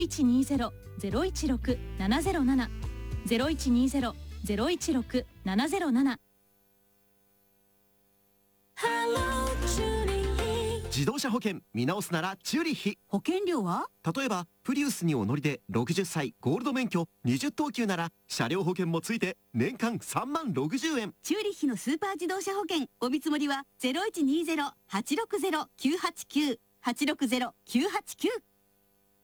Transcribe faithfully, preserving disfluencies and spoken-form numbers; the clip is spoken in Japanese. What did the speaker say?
いちにゼロ ゼロいちろく ななゼロなな ゼロいちにゼロ ゼロいちろく ななゼロなな。 自動車保険見直すならチューリッヒ。 保険料は？ 例えばプリウスにお乗りでろくじゅっさいゴールド免許にじゅっ等級なら車両保険もついて年間さんまんろくじゅうえん。 チューリッヒのスーパー自動車保険お見積もりは ゼロいちにゼロ はちろくゼロ きゅうはちきゅう はちろくゼロ きゅうはちきゅう